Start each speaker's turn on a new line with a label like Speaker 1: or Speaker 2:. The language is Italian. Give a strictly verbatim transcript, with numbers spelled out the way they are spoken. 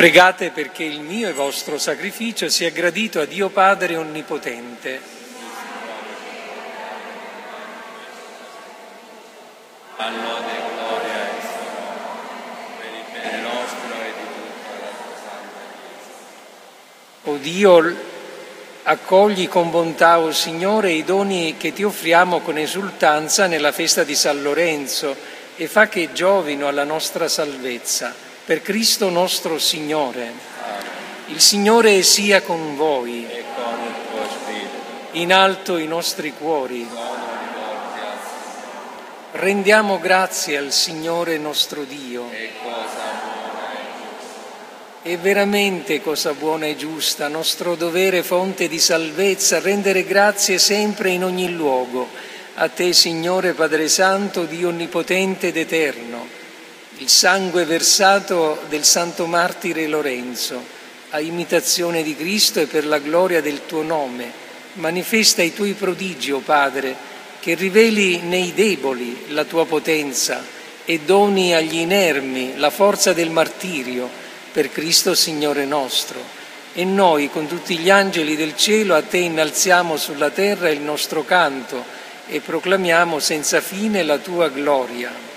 Speaker 1: Pregate perché il mio e vostro sacrificio sia gradito a Dio Padre Onnipotente.
Speaker 2: A lode e gloria e per il bene nostro e di tutta la tua santa Chiesa.
Speaker 1: O Dio, accogli con bontà, o Signore, i doni che ti offriamo con esultanza nella festa di San Lorenzo e fa che giovino alla nostra salvezza. Per Cristo nostro Signore.
Speaker 2: Amen.
Speaker 1: Il Signore sia con voi.
Speaker 2: E con il tuo spirito.
Speaker 1: In alto i nostri cuori.
Speaker 2: Sono rivolti al Signore.
Speaker 1: Rendiamo grazie al Signore nostro Dio.
Speaker 2: E cosa buona e giusta.
Speaker 1: È veramente cosa buona e giusta, nostro dovere fonte di salvezza, rendere grazie sempre in ogni luogo. A te, Signore Padre Santo, Dio Onnipotente ed Eterno. Il sangue versato del santo martire Lorenzo, a imitazione di Cristo e per la gloria del tuo nome, manifesta i tuoi prodigi, o Padre, che riveli nei deboli la tua potenza e doni agli inermi la forza del martirio, per Cristo Signore nostro. E noi, con tutti gli angeli del cielo, a te innalziamo sulla terra il nostro canto e proclamiamo senza fine la tua gloria.